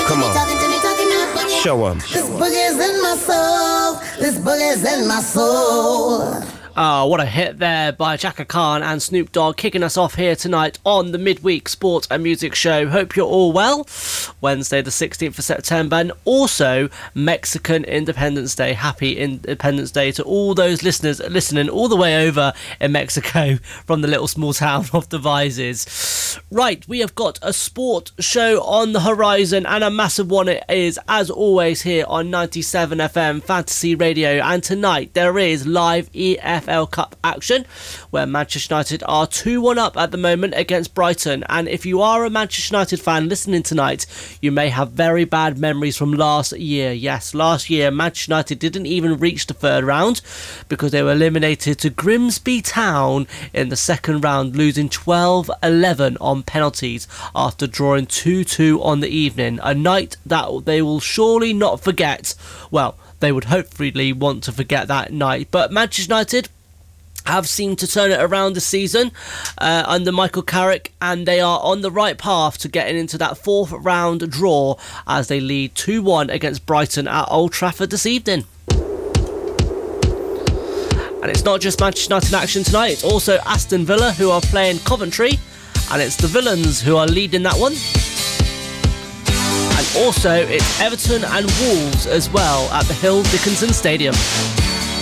Come on. Show 'em. This boogie's in my soul. This boogie's in my soul. What a hit there by Chaka Khan and Snoop Dogg, kicking us off here tonight on the Midweek Sport and Music Show. Hope you're all well. Wednesday the 16th of September, and also Mexican Independence Day. Happy Independence Day to all those listeners listening all the way over in Mexico from the little small town of Devizes. Right, we have got a sport show on the horizon, and a massive one it is, as always, here on 97 FM Fantasy Radio. And tonight there is live EFL Cup action, where Manchester United are 2-1 up at the moment against Brighton. And if you are a Manchester United fan listening tonight, you may have very bad memories from last year. Yes, last year Manchester United didn't even reach the third round because they were eliminated to Grimsby Town in the second round, losing 12-11 on penalties after drawing 2-2 on the evening. A night that they will surely not forget. Well, they would hopefully want to forget that night. But Manchester United have seemed to turn it around this season under Michael Carrick, and they are on the right path to getting into that fourth round draw as they lead 2-1 against Brighton at Old Trafford this evening. And it's not just Manchester United in action tonight, it's also Aston Villa who are playing Coventry, and it's the Villains who are leading that one. And also it's Everton and Wolves as well at the Hill Dickinson Stadium.